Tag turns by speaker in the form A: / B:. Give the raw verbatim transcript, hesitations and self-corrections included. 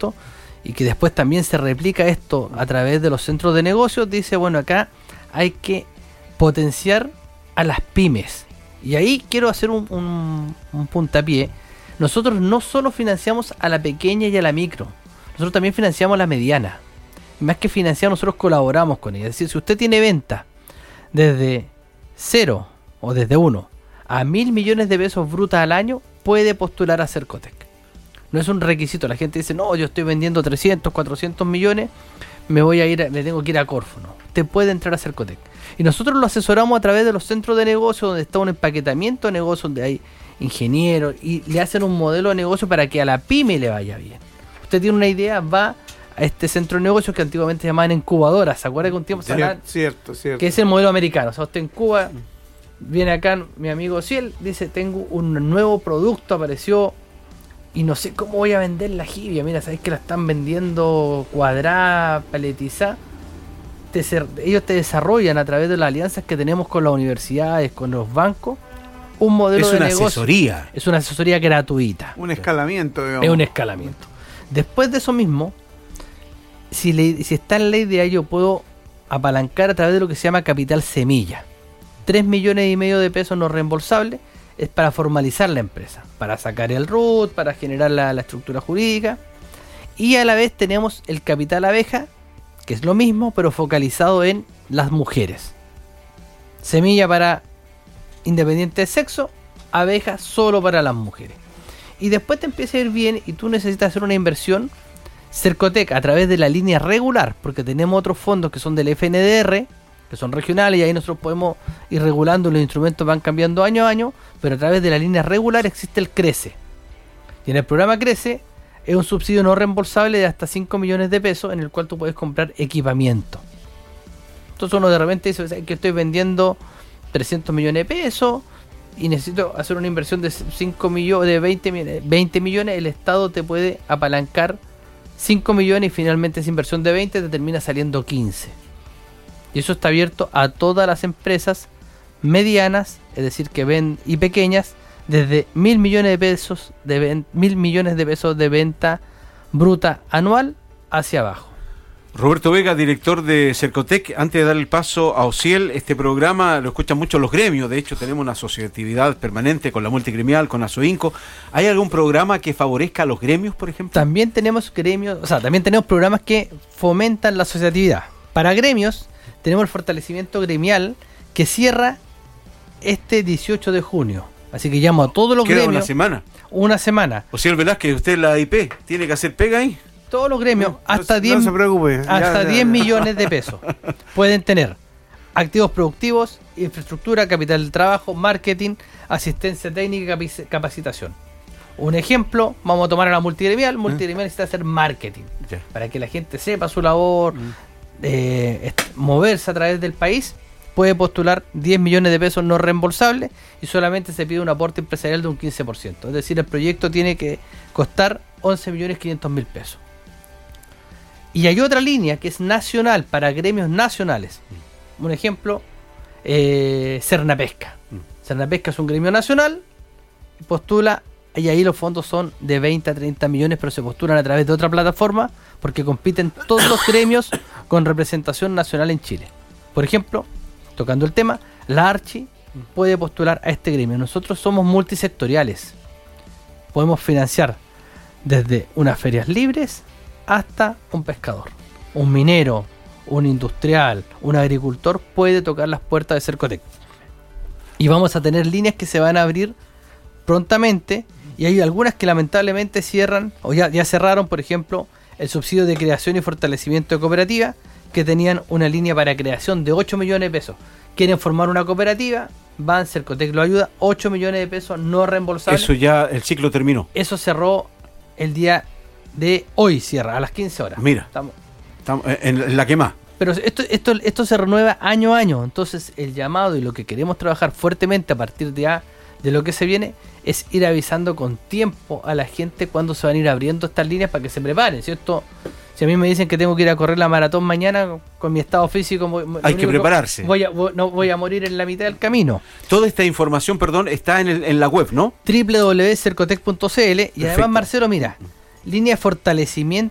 A: cierto? Y que después también se replica esto a través de los centros de negocios, dice, bueno, acá hay que potenciar a las pymes. Y ahí quiero hacer un, un, un puntapié. Nosotros no solo financiamos a la pequeña y a la micro, nosotros también financiamos a la mediana. Y más que financiar, nosotros colaboramos con ella. Es decir, si usted tiene venta desde cero o desde uno a mil millones de pesos brutas al año, puede postular a Cercotec. No es un requisito. La gente dice, no, yo estoy vendiendo trescientos, cuatrocientos millones, me voy a ir, a, le tengo que ir a Corfo. No, usted puede entrar a Cercotec. Y nosotros lo asesoramos a través de los centros de negocio, donde está un empaquetamiento de negocio, donde hay ingenieros, y le hacen un modelo de negocio para que a la pyme le vaya bien. Usted tiene una idea, va a este centro de negocios que antiguamente se llamaban incubadoras. ¿Se acuerda que un tiempo se llamaban?
B: Cierto, cierto.
A: Que es el modelo americano. O sea, usted en Cuba, viene acá mi amigo Ciel, dice, tengo un nuevo producto, apareció, y no sé cómo voy a vender la jibia. Mira, sabéis que la están vendiendo cuadrada, paletizada. Te, ellos te desarrollan a través de las alianzas que tenemos con las universidades, con los bancos, un modelo de negocio. Es una asesoría. Es una asesoría gratuita.
B: Un escalamiento, digamos.
A: Es un escalamiento. Después de eso mismo, si, le, si está en ley de ahí, yo puedo apalancar a través de lo que se llama capital semilla. tres millones y medio de pesos no reembolsables es para formalizar la empresa, para sacar el R U T, para generar la, la estructura jurídica. Y a la vez tenemos el capital abeja, que es lo mismo, pero focalizado en las mujeres. Semilla para independiente de sexo, abeja solo para las mujeres. Y después te empieza a ir bien y tú necesitas hacer una inversión. Cercotec, a través de la línea regular, porque tenemos otros fondos que son del F N D R, que son regionales, y ahí nosotros podemos ir regulando, los instrumentos van cambiando año a año, pero a través de la línea regular existe el CRECE. Y en el programa CRECE es un subsidio no reembolsable de hasta cinco millones de pesos, en el cual tú puedes comprar equipamiento. Entonces uno de repente dice que estoy vendiendo trescientos millones de pesos y necesito hacer una inversión de cinco millones, de veinte millones, el Estado te puede apalancar cinco millones y finalmente esa inversión de veinte te termina saliendo quince. Y eso está abierto a todas las empresas medianas, es decir, que ven y pequeñas, desde mil millones de pesos de ven, mil millones de pesos de venta bruta anual hacia abajo.
C: Roberto Vega, director de Cercotec. Antes de dar el paso a Ociel, este programa lo escuchan mucho los gremios. De hecho, tenemos una asociatividad permanente con la multigremial, con ASOINCO. ¿Hay algún programa que favorezca a los gremios, por ejemplo?
A: También tenemos gremios, o sea, también tenemos programas que fomentan la asociatividad. Para gremios, tenemos el fortalecimiento gremial que cierra este dieciocho de junio. Así que llamo a todos los
C: ¿Queda
A: gremios.
C: una semana?
A: Una semana.
C: Ociel Velázquez, usted es la I P, ¿tiene que hacer pega ahí?
A: Todos los gremios,
B: no,
A: hasta
B: no,
A: diez,
B: no se preocupe,
A: hasta
B: ya,
A: diez
B: ya.
A: millones de pesos. Pueden tener activos productivos, infraestructura, capital de trabajo, marketing, asistencia técnica y capacitación. Un ejemplo, vamos a tomar a la multigremial. Multigremial necesita hacer marketing,
C: Ya.
A: para que la gente sepa su labor, eh, moverse a través del país. Puede postular diez millones de pesos no reembolsables y solamente se pide un aporte empresarial de un quince por ciento. Es decir, el proyecto tiene que costar once millones quinientos mil pesos. Y hay otra línea que es nacional, para gremios nacionales. Un ejemplo, eh, Cernapesca. Cernapesca es un gremio nacional, postula, y ahí los fondos son de veinte a treinta millones, pero se postulan a través de otra plataforma, porque compiten todos los gremios con representación nacional en Chile. Por ejemplo, tocando el tema, la Archi puede postular a este gremio. Nosotros somos multisectoriales. Podemos financiar desde unas ferias libres hasta un pescador, un minero, un industrial, un agricultor puede tocar las puertas de Cercotec. Y vamos a tener líneas que se van a abrir prontamente, y hay algunas que lamentablemente cierran o ya, ya cerraron. Por ejemplo, el subsidio de creación y fortalecimiento de cooperativa, que tenían una línea para creación de ocho millones de pesos. Quieren formar una cooperativa, van, Cercotec lo ayuda, ocho millones de pesos no reembolsables.
C: Eso ya, el ciclo terminó.
A: Eso cerró el día de hoy, cierra a las quince horas.
C: Mira,
A: Estamos,
C: estamos en la que más.
A: Pero esto, esto, esto se renueva año a año. Entonces el llamado y lo que queremos trabajar fuertemente a partir de, a, de lo que se viene es ir avisando con tiempo a la gente cuando se van a ir abriendo estas líneas para que se preparen, ¿cierto? Si a mí me dicen que tengo que ir a correr la maratón mañana con mi estado físico,
C: hay que prepararse.
A: Voy a, voy, no voy a morir en la mitad del camino.
C: Toda esta información, perdón, está en, el, en la web, ¿no?
A: doble u doble u doble u punto cercotec punto c l. Y
C: Perfecto.
A: además, Marcelo, mira, línea de fortalecimiento